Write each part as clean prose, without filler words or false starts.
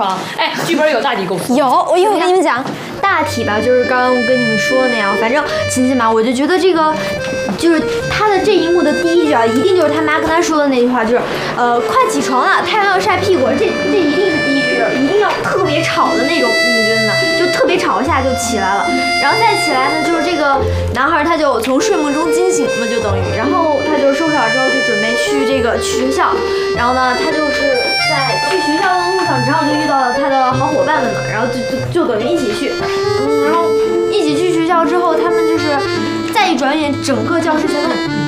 吧？哎，剧本有大体构思？ 有，我一会儿跟你们讲。大体吧，就是刚刚我跟你们说的那样。反正琴琴嘛，我就觉得这个，就是他的这一幕的第一句啊，一定就是他妈跟他说的那句话，就是快起床了，太阳要晒屁股。这一定是第一句，一定要特别吵的那种，你们觉得呢？就特别吵一下就起来了，然后再起来呢，就是这个男孩他就从睡梦中惊醒了嘛，就等于，然后他就收拾好之后就准备去学校，然后呢，他就是在去学校的路上，正好就遇到了他的好伙伴们嘛，然后就等于一起去，然后一起去学校之后，他们就是再一转眼，整个教室全都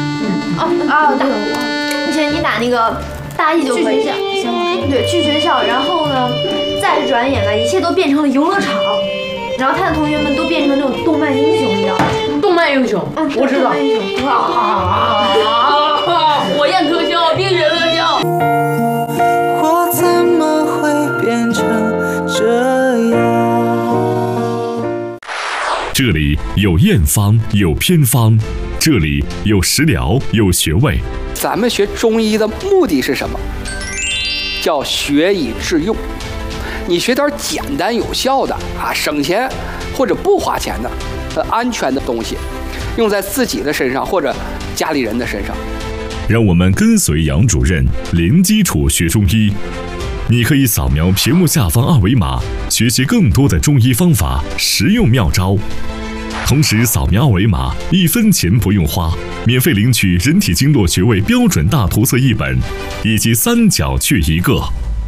你打那个大意就可以。对，去学校，然后呢，再转眼呢，一切都变成了游乐场，然后他的同学们都变成那种动漫英雄，你知道吗？ 动漫英雄，我知道。火焰特效，冰雪特效。 我怎么会变成这样？ 这里有验方，有偏方，这里有食疗，有穴位。 咱们学中医的目的是什么？叫学以致用。你学点简单有效的省钱或者不花钱的安全的东西，用在自己的身上或者家里人的身上。 让我们跟随杨主任零基础学中医。你可以扫描屏幕下方二维码，学习更多的中医方法、实用妙招。同时扫描二维码，1分钱不用花，免费领取人体经络穴位标准大图册1本，以及3角穴1个。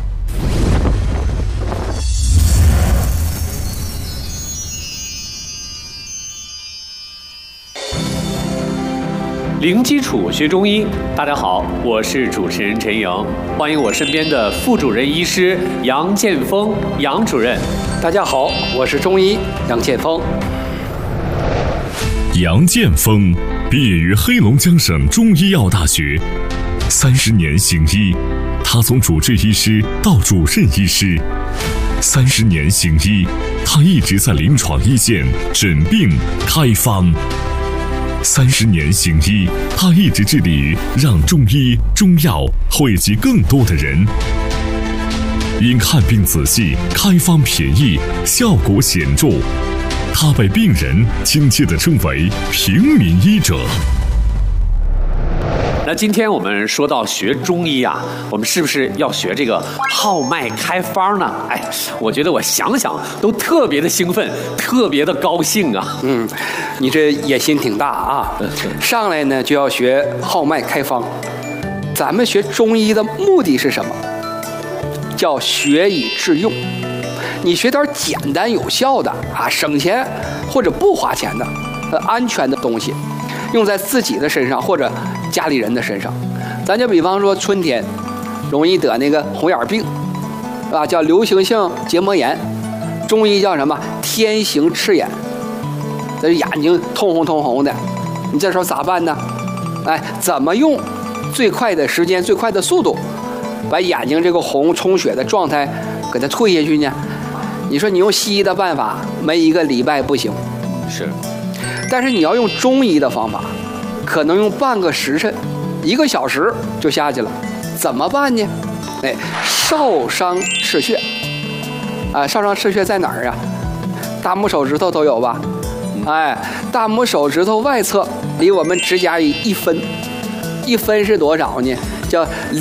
零基础学中医，大家好，我是主持人陈莹，欢迎我身边的副主任医师杨建峰杨主任。 大家好，我是中医杨建峰。 杨建峰毕业于黑龙江省中医药大学，30年行医，他从主治医师到主任医师，30年行医，他一直在临床一线诊病开方。30年行医，他一直致力于让中医中药惠及更多的人。因看病仔细、开方便宜、效果显著，他被病人亲切地称为平民医者。 那今天我们说到学中医啊，我们是不是要学这个号脉开方呢？哎，我觉得我想想都特别的兴奋，特别的高兴啊。 你这野心挺大啊！上来呢就要学号脉开方。咱们学中医的目的是什么？叫学以致用。你学点简单有效的省钱或者不花钱的安全的东西，用在自己的身上或者家里人的身上。咱就比方说春天容易得那个红眼病叫流行性结膜炎，中医叫什么？天行赤眼，这眼睛通红通红的，你这时候咋办呢？怎么用最快的时间、最快的速度，把眼睛这个红充血的状态给它退下去呢？你说你用西医的办法，没1个礼拜不行， 是。 但是你要用中医的方法，可能用半个时辰、1个小时就下去了。怎么办呢？少商赤穴少商赤穴在哪儿啊？大拇手指头都有吧？大拇手指头外侧离我们指甲1分，1分是多少呢？叫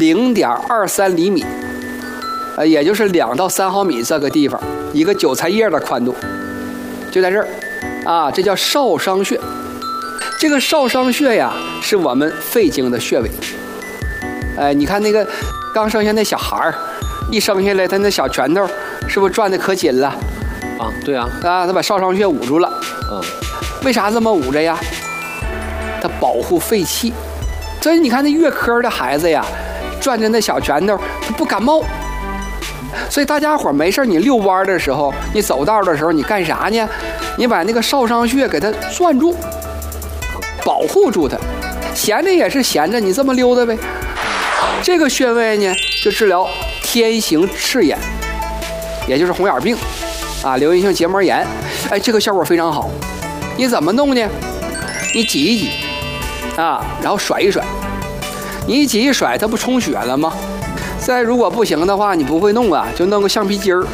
0.23厘米，也就是2到3毫米这个地方，一个韭菜叶的宽度，就在这儿这叫少商穴。这个少商穴呀，是我们肺经的穴位。你看那个刚生下那小孩儿，一生下来他那小拳头是不是转得可紧了？ 对啊， 他把少商穴捂住了。为啥这么捂着呀？它保护肺气。所以你看那月科的孩子呀，转着那小拳头，他不感冒。所以大家伙没事你遛弯的时候，你走道的时候，你干啥呢？你把那个少商穴给它攥住，保护住它。闲着也是闲着，你这么溜达呗。这个穴位呢，就治疗天行赤眼，也就是红眼病流行性结膜炎。这个效果非常好。你怎么弄呢？你挤一挤然后甩一甩。你一挤一甩，它不充血了吗？再如果不行的话，你不会弄就弄个橡皮筋儿